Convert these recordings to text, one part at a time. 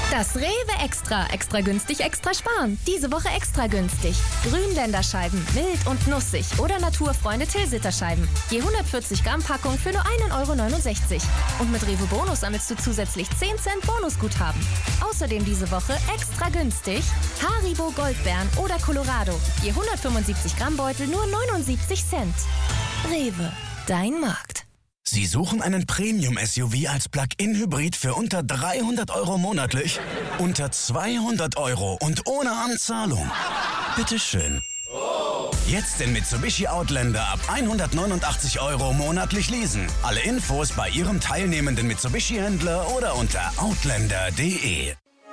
Das Rewe Extra. Extra günstig, extra sparen. Diese Woche extra günstig. Grünländerscheiben, mild und nussig oder Naturfreunde Tilsiterscheiben. Je 140 Gramm Packung für nur 1,69 €. Und mit Rewe Bonus sammelst du zusätzlich 10 Cent Bonusguthaben. Außerdem diese Woche extra günstig Haribo Goldbeeren oder Colorado. Je 175 Gramm Beutel nur 79 Cent. Rewe, dein Markt. Sie suchen einen Premium-SUV als Plug-in-Hybrid für unter 300 € monatlich? Unter 200 € und ohne Anzahlung? Bitteschön. Jetzt den Mitsubishi Outlander ab 189 € monatlich leasen. Alle Infos bei Ihrem teilnehmenden Mitsubishi-Händler oder unter outlander.de.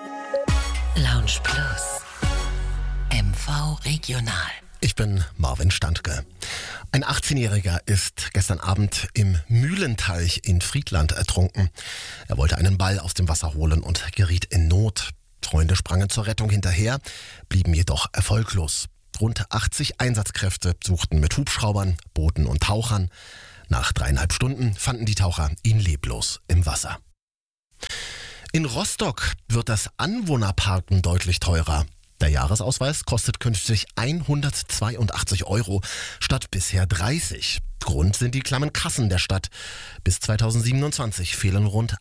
Lounge Plus. MV Regional. Ich bin Marvin Standke. Ein 18-Jähriger ist gestern Abend im Mühlenteich in Friedland ertrunken. Er wollte einen Ball aus dem Wasser holen und geriet in Not. Freunde sprangen zur Rettung hinterher, blieben jedoch erfolglos. Rund 80 Einsatzkräfte suchten mit Hubschraubern, Booten und Tauchern. Nach 3,5 Stunden fanden die Taucher ihn leblos im Wasser. In Rostock wird das Anwohnerparken deutlich teurer. Der Jahresausweis kostet künftig 182 € statt bisher 30. Grund sind die klammen Kassen der Stadt. Bis 2027 fehlen rund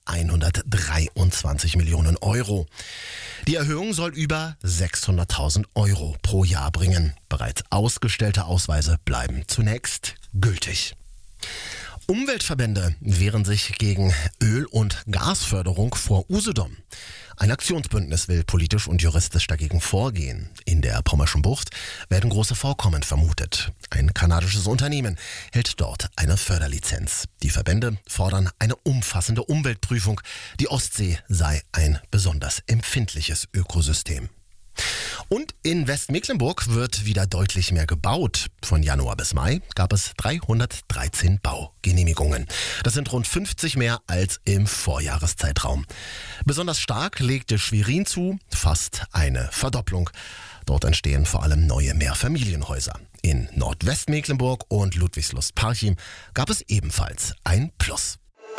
123 Millionen €. Die Erhöhung soll über 600.000 € pro Jahr bringen. Bereits ausgestellte Ausweise bleiben zunächst gültig. Umweltverbände wehren sich gegen Öl- und Gasförderung vor Usedom. Ein Aktionsbündnis will politisch und juristisch dagegen vorgehen. In der Pommerschen Bucht werden große Vorkommen vermutet. Ein kanadisches Unternehmen hält dort eine Förderlizenz. Die Verbände fordern eine umfassende Umweltprüfung. Die Ostsee sei ein besonders empfindliches Ökosystem. Und in Westmecklenburg wird wieder deutlich mehr gebaut. Von Januar bis Mai gab es 313 Baugenehmigungen. Das sind rund 50 mehr als im Vorjahreszeitraum. Besonders stark legte Schwerin zu, fast eine Verdopplung. Dort entstehen vor allem neue Mehrfamilienhäuser. In Nordwestmecklenburg und Ludwigslust-Parchim gab es ebenfalls ein Plus.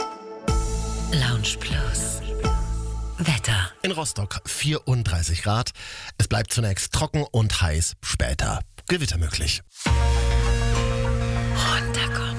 Lounge Plus. Wetter. In Rostock 34 Grad. Es bleibt zunächst trocken und heiß, später Gewitter möglich. Runterkommen.